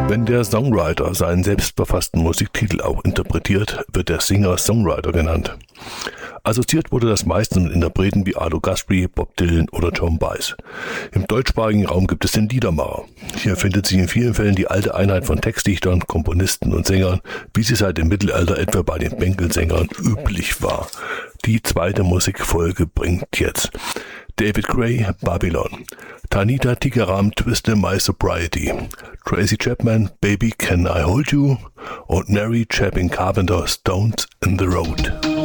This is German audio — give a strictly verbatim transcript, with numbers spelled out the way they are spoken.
Wenn der Songwriter seinen selbstverfassten Musiktitel auch interpretiert, wird der Singer-Songwriter genannt. Assoziiert wurde das meistens mit Interpreten wie Arlo Guthrie, Bob Dylan oder Joan Baez. Im deutschsprachigen Raum gibt es den Liedermacher. Hier findet sich in vielen Fällen die alte Einheit von Textdichtern, Komponisten und Sängern, wie sie seit dem Mittelalter etwa bei den Bänkelsängern üblich war. Die zweite Musikfolge bringt jetzt David Gray, Babylon, Tanita Tikaram, Twist My Sobriety, Tracy Chapman, Baby Can I Hold You und Mary Chapin Carpenter, Stones in the Road.